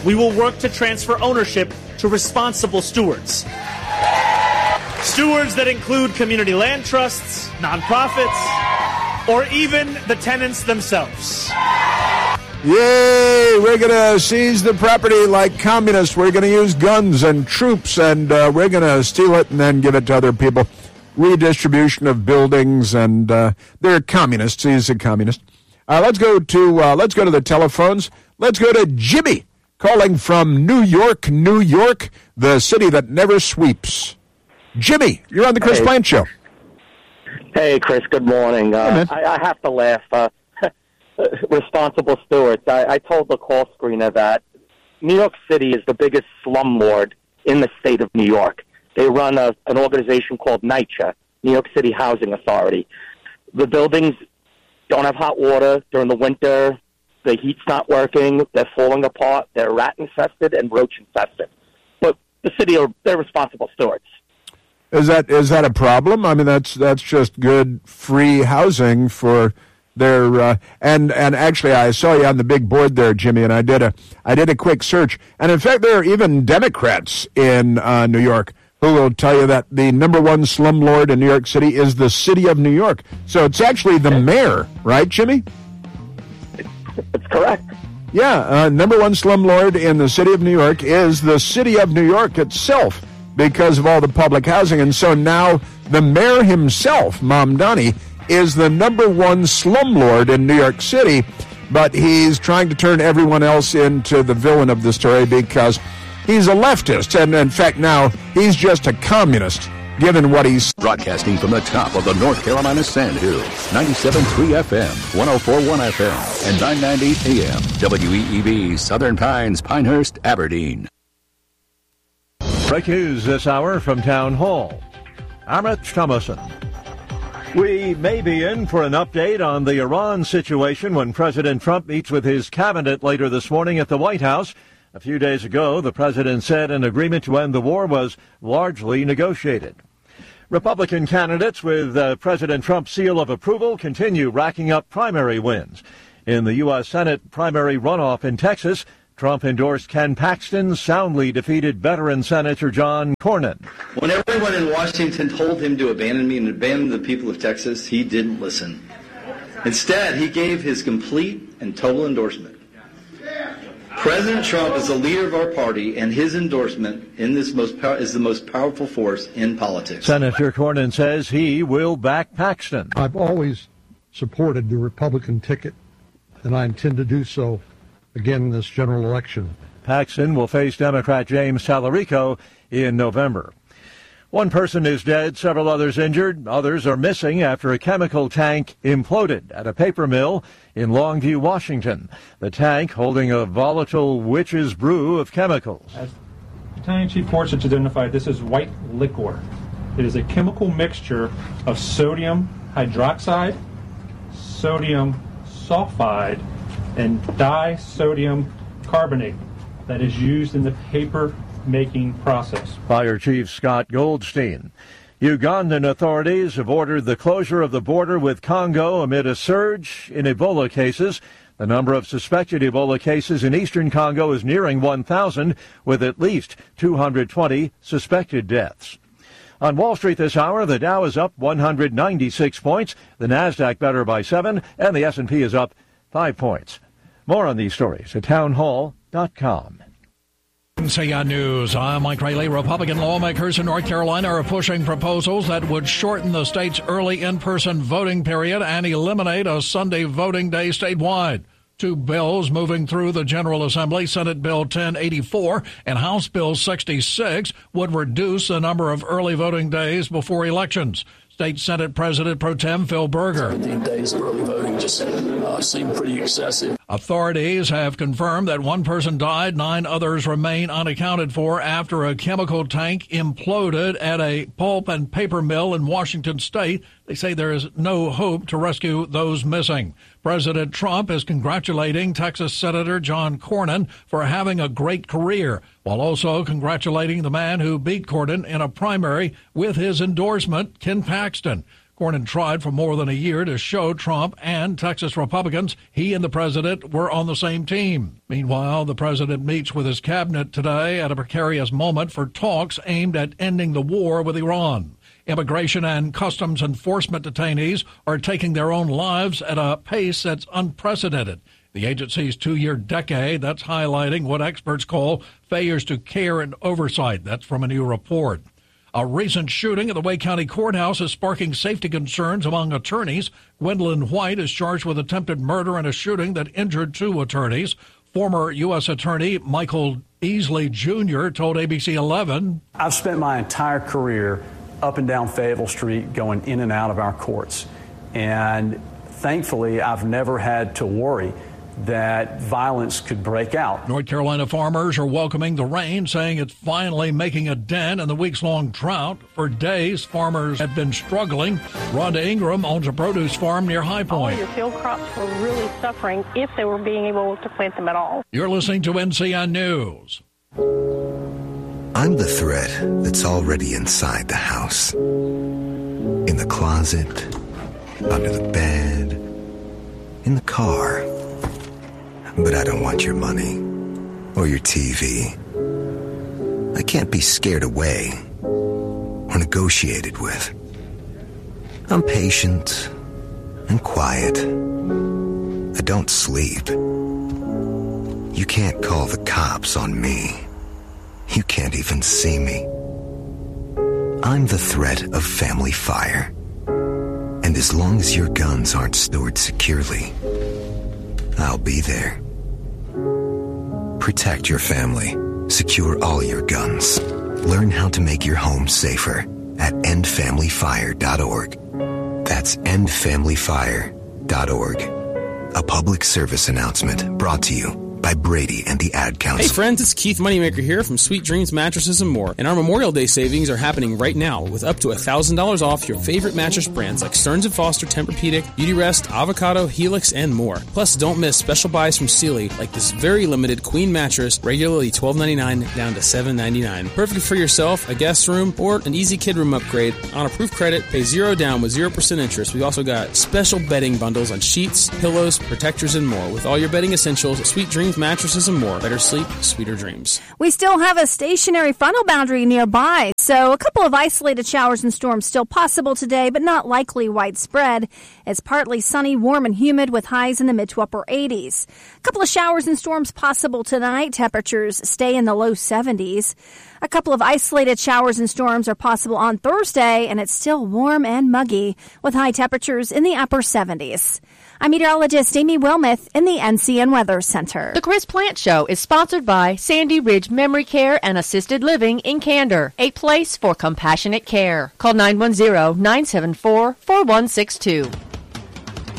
we will work to transfer ownership to responsible stewards. Stewards that include community land trusts, nonprofits, or even the tenants themselves. Yay! We're going to seize the property like communists. We're going to use guns and troops, and we're going to steal it and then give it to other people. Redistribution of buildings, and they're communists. He's a communist. Let's go to the telephones. Let's go to Jimmy, calling from New York, the city that never sweeps. Jimmy, you're on the Chris Plante Show. Hey, Chris, good morning. I have to laugh. Responsible stewards. I told the call screener that New York City is the biggest slumlord in the state of New York. They run an organization called NYCHA, New York City Housing Authority. The buildings don't have hot water during the winter. The heat's not working. They're falling apart. They're rat-infested and roach-infested. But the city, they're responsible stewards. Is that a problem? I mean, that's just good free housing for their and actually I saw you on the big board there, Jimmy, and I did a quick search, and in fact there are even Democrats in New York who will tell you that the number one slumlord in New York City is the city of New York. So it's actually the mayor, right, Jimmy? It's correct. Yeah, number one slumlord in the city of New York is the city of New York itself, because of all the public housing. And so now the mayor himself, Mamdani, is the number one slumlord in New York City, but he's trying to turn everyone else into the villain of the story because he's a leftist, and in fact now he's just a communist, given what he's... Broadcasting from the top of the North Carolina Sandhills, 97.3 FM, 104.1 FM, and 990 AM, WEEB, Southern Pines, Pinehurst, Aberdeen. Breaking news this hour from Town Hall. Amit Thomason. We may be in for an update on the Iran situation when President Trump meets with his cabinet later this morning at the White House. A few days ago, the president said an agreement to end the war was largely negotiated. Republican candidates with President Trump's seal of approval continue racking up primary wins. In the U.S. Senate primary runoff in Texas, Trump endorsed Ken Paxton, soundly defeated veteran Senator John Cornyn. When everyone in Washington told him to abandon me and abandon the people of Texas, he didn't listen. Instead, he gave his complete and total endorsement. President Trump is the leader of our party, and his endorsement is the most powerful force in politics. Senator Cornyn says he will back Paxton. I've always supported the Republican ticket, and I intend to do so again in this general election. Paxton will face Democrat James Tallarico in November. One person is dead, several others injured. Others are missing after a chemical tank imploded at a paper mill in Longview, Washington. The tank holding a volatile witch's brew of chemicals. As Battalion Chief Fortune identified, this is white liquor. It is a chemical mixture of sodium hydroxide, sodium sulfide, and disodium carbonate that is used in the paper making process. Fire Chief Scott Goldstein. Ugandan authorities have ordered the closure of the border with Congo amid a surge in Ebola cases. The number of suspected Ebola cases in eastern Congo is nearing 1,000, with at least 220 suspected deaths. On Wall Street this hour, the Dow is up 196 points, the Nasdaq better by 7, and the S&P is up 5 points. More on these stories at townhall.com. CN News. I'm Mike Rayleigh. Republican lawmakers in North Carolina are pushing proposals that would shorten the state's early in-person voting period and eliminate a Sunday voting day statewide. Two bills moving through the General Assembly, Senate Bill 1084 and House Bill 66, would reduce the number of early voting days before elections. State Senate President Pro Tem Phil Berger. 17 days of early voting just seemed pretty excessive. Authorities have confirmed that one person died, 9 others remain unaccounted for after a chemical tank imploded at a pulp and paper mill in Washington state. They say there is no hope to rescue those missing. President Trump is congratulating Texas Senator John Cornyn for having a great career, while also congratulating the man who beat Cornyn in a primary with his endorsement, Ken Paxton. Cornyn tried for more than a year to show Trump and Texas Republicans he and the president were on the same team. Meanwhile, the president meets with his cabinet today at a precarious moment for talks aimed at ending the war with Iran. Immigration and customs enforcement detainees are taking their own lives at a pace that's unprecedented. The agency's 2-year decade, that's highlighting what experts call failures to care and oversight. That's from a new report. A recent shooting at the Wake County Courthouse is sparking safety concerns among attorneys. Gwendolyn White is charged with attempted murder in a shooting that injured 2 attorneys. Former U.S. Attorney Michael Easley Jr. told ABC 11, I've spent my entire career up and down Fayetteville Street going in and out of our courts. And thankfully, I've never had to worry that violence could break out. North Carolina farmers are welcoming the rain, saying it's finally making a dent in the weeks-long drought. For days, farmers have been struggling. Rhonda Ingram owns a produce farm near High Point. All your field crops were really suffering if they were being able to plant them at all. You're listening to NCN News. I'm the threat that's already inside the house. In the closet, under the bed, in the car. But I don't want your money or your TV. I can't be scared away or negotiated with. I'm patient and quiet. I don't sleep. You can't call the cops on me. You can't even see me. I'm the threat of family fire. And as long as your guns aren't stored securely, I'll be there. Protect your family. Secure all your guns. Learn how to make your home safer at endfamilyfire.org. That's endfamilyfire.org. A public service announcement brought to you by Brady and the Ad Council. Hey friends, it's Keith Moneymaker here from Sweet Dreams Mattresses and More. And our Memorial Day savings are happening right now with up to $1,000 off your favorite mattress brands like Stearns & Foster, Tempur-Pedic, Beautyrest, Avocado, Helix, and more. Plus, don't miss special buys from Sealy like this very limited queen mattress, regularly $12.99 down to $7.99. Perfect for yourself, a guest room, or an easy kid room upgrade. On approved credit, pay $0 down with 0% interest. We've also got special bedding bundles on sheets, pillows, protectors, and more. With all your bedding essentials, Sweet Dreams Mattresses and More. Better sleep, sweeter dreams. We still have a stationary frontal boundary nearby, so a couple of isolated showers and storms still possible today, but not likely widespread. It's partly sunny, warm, and humid with highs in the mid to upper 80s. A couple of showers and storms possible tonight. Temperatures stay in the low 70s. A couple of isolated showers and storms are possible on Thursday, and it's still warm and muggy with high temperatures in the upper 70s. I'm meteorologist Amy Wilmoth in the NCN Weather Center. The Chris Plant Show is sponsored by Sandy Ridge Memory Care and Assisted Living in Candor, a place for compassionate care. Call 910-974-4162.